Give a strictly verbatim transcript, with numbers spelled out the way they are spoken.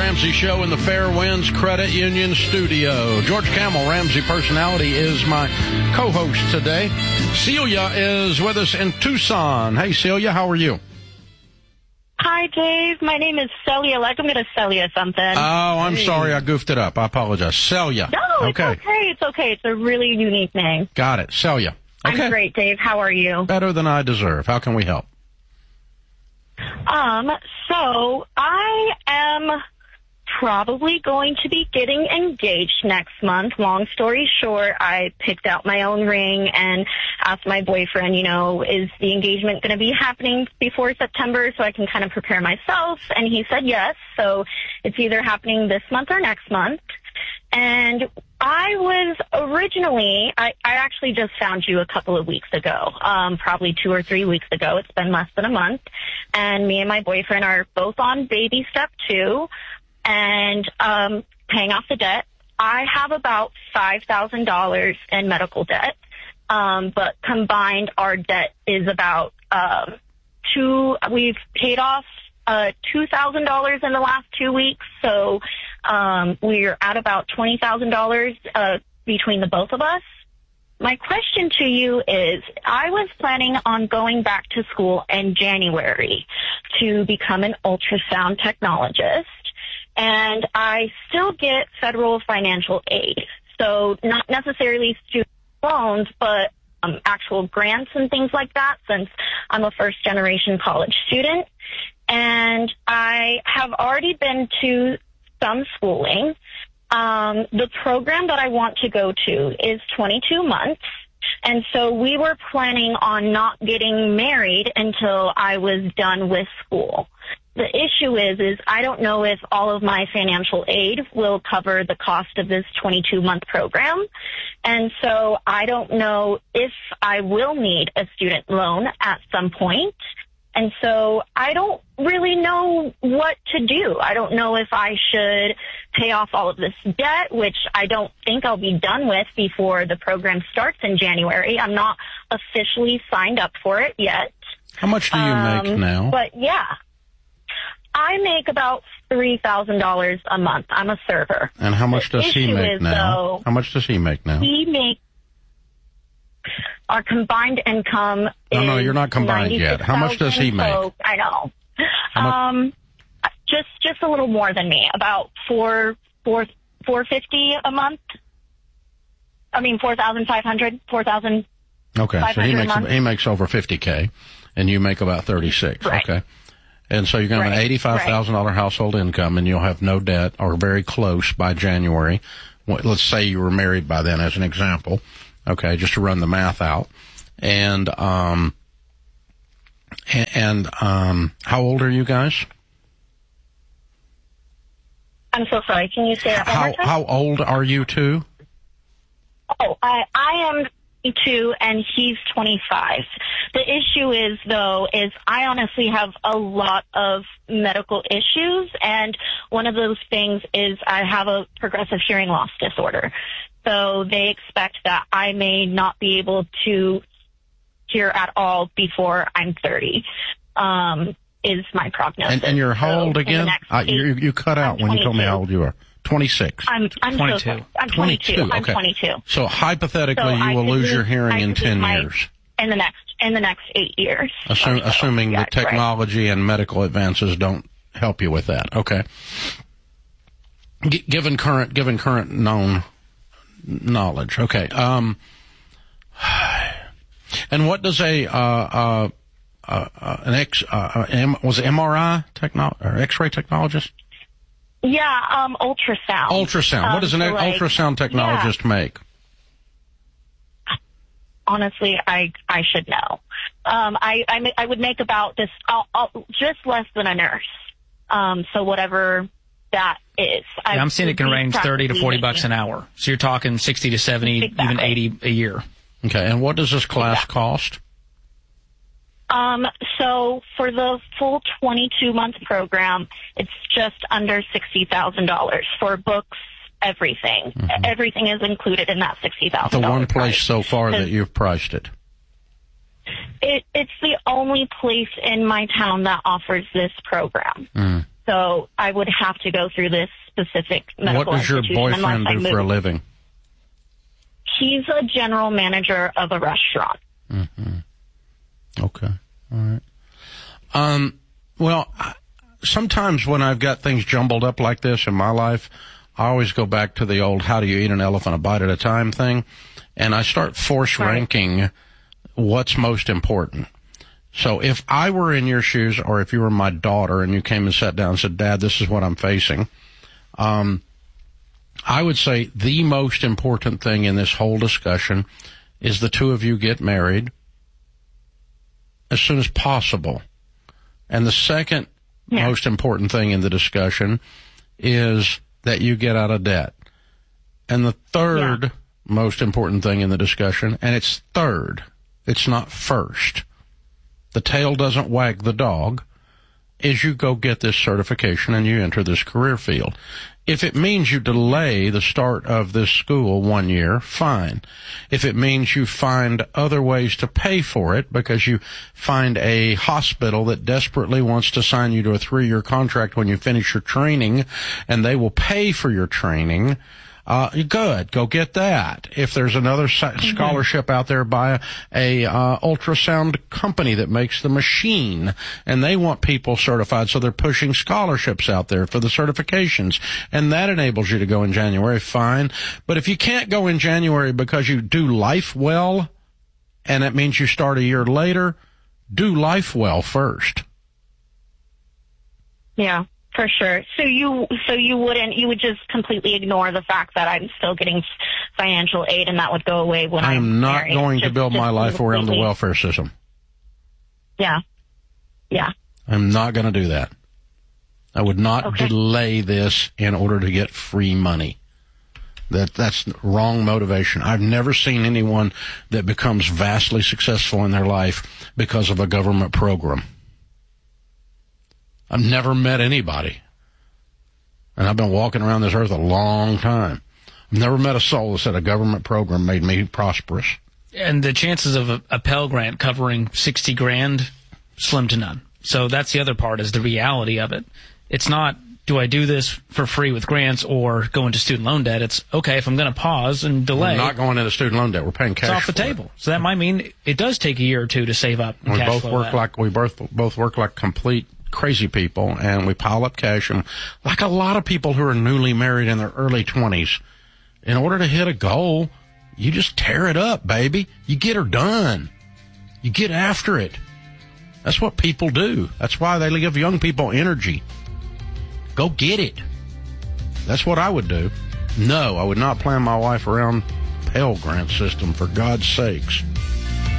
Ramsey Show in the Fairwinds Credit Union studio. George Camel, Ramsey Personality, is my co-host today. Celia is with us in Tucson. Hey, Celia, how are you? Hi, Dave. My name is Celia. Like I'm going to sell you something. Oh, I'm hey. sorry. I goofed it up. I apologize. Celia. No, it's okay. okay. It's okay. It's a really unique name. Got it. Celia. Okay. I'm great, Dave. How are you? Better than I deserve. How can we help? Um, so I am probably going to be getting engaged next month. Long story short, I picked out my own ring and asked my boyfriend, you know, is the engagement going to be happening before September so I can kind of prepare myself? And he said yes. So it's either happening this month or next month. And I was originally, I, I actually just found you a couple of weeks ago, um, probably two or three weeks ago. It's been less than a month. And me and my boyfriend are both on baby step two and um, paying off the debt. I have about five thousand dollars in medical debt, um, but combined our debt is about um, two, we've paid off uh, two thousand dollars in the last two weeks. So um, we're at about twenty thousand dollars uh, between the both of us. My question to you is, I was planning on going back to school in January to become an ultrasound technologist, and I still get federal financial aid. So not necessarily student loans, but um, actual grants and things like that, since I'm a first-generation college student. And I have already been to some schooling. Um, the program that I want to go to is twenty-two months, and so we were planning on not getting married until I was done with school. The issue is, is I don't know if all of my financial aid will cover the cost of this twenty-two month program, and so I don't know if I will need a student loan at some point. And so I don't really know what to do. I don't know if I should pay off all of this debt, which I don't think I'll be done with before the program starts in January. I'm not officially signed up for it yet. How much do you um, make now? But, yeah. I make about three thousand dollars a month. I'm a server. And how much the does he make is, now? Though, how much does he make now? He makes our combined income no, is no, you're not combined yet. How much does he make? So, I know. Um, just just a little more than me, about four four four fifty a month. I mean, four thousand five hundred, four thousand. Okay, so he makes he makes over fifty k, and you make about thirty six. Right. Okay, and so you're going to have an eighty five thousand dollar household income, and you'll have no debt or very close by January. Let's say you were married by then, as an example. Okay, just to run the math out. And, um, and, um, how old are you guys? I'm so sorry. Can you say that one how, more time? How old are you two? Oh, I, I am twenty-two and he's twenty-five. The issue is, though, is I honestly have a lot of medical issues, and one of those things is I have a progressive hearing loss disorder. So they expect that I may not be able to hear at all before I'm thirty, um, is my prognosis. And, and you're how so old again? Uh, you, you cut out I'm when you told me twenty-two. how old you are. twenty-six. I'm, I'm twenty-two. So I'm twenty-two. twenty-two. I'm okay. twenty-two. So hypothetically, So you I will could lose lose- your hearing I in could lose ten my- years. In the next, in the next eight years. Assume, so. assuming yeah, that technology right. and medical advances don't help you with that. Okay. G- given current, given current known knowledge. Okay. Um, and what does a, uh, uh, uh, uh an X, uh, M, was it M R I techno, or X-ray technologist? Yeah, um, ultrasound. Ultrasound. Um, what does an so like, ultrasound technologist yeah. make? Honestly, I I should know. Um, I I, ma- I would make about this, I'll, I'll, just less than a nurse. Um, so whatever that is. Yeah, I'm seeing it can range thirty to forty making. bucks an hour. So you're talking sixty to seventy, Exactly. even eighty a year. Okay, and what does this class Exactly. cost? Um, so for the full twenty-two month program, it's just under sixty thousand dollars for books, everything. Mm-hmm. Everything is included in that sixty thousand dollars. The one place price. so far that you've priced it. It, it's the only place in my town that offers this program. Mm. So I would have to go through this specific medical What does your institution boyfriend unless I do for a move. living? He's a general manager of a restaurant. Mm-hmm. Okay. All right. Um, well, I, sometimes when I've got things jumbled up like this in my life, I always go back to the old how do you eat an elephant a bite at a time thing, and I start force ranking what's most important. So if I were in your shoes, or if you were my daughter and you came and sat down and said, Dad, this is what I'm facing, um, I would say the most important thing in this whole discussion is the two of you get married as soon as possible. And the second yeah. most important thing in the discussion is that you get out of debt. And the third yeah. most important thing in the discussion, and it's third, it's not first, the tail doesn't wag the dog, is you go get this certification and you enter this career field. If it means you delay the start of this school one year, fine. If it means you find other ways to pay for it because you find a hospital that desperately wants to sign you to a three-year contract when you finish your training and they will pay for your training, uh, good, go get that. If there's another mm-hmm. scholarship out there by a, a uh, ultrasound company that makes the machine and they want people certified, so they're pushing scholarships out there for the certifications, and that enables you to go in January, fine. But if you can't go in January because you do life well, and it means you start a year later, do life well first. Yeah. For sure. So you, so you wouldn't, you would just completely ignore the fact that I'm still getting financial aid and that would go away when I'm I'm not married. going just, to build my life around the welfare system. Yeah. Yeah. I'm not going to do that. I would not okay. delay this in order to get free money. That, that's wrong motivation. I've never seen anyone that becomes vastly successful in their life because of a government program. I've never met anybody, and I've been walking around this earth a long time. I've never met a soul that said a government program made me prosperous. And the chances of a, a Pell Grant covering sixty grand, slim to none. So that's the other part, is the reality of it. It's not, do I do this for free with grants or go into student loan debt? It's, okay, if I'm going to pause and delay. We're not going into student loan debt. We're paying cash. It's off the table. It. So that might mean it does take a year or two to save up. And we cash both flow work that. like we both both work like complete crazy people, and we pile up cash, and like a lot of people who are newly married in their early twenties, in order to hit a goal, you just tear it up, baby. You get her done. You get after it. That's what people do. That's why they give young people energy. Go get it. That's what I would do. No, I would not plan my life around Pell Grant system, for God's sakes.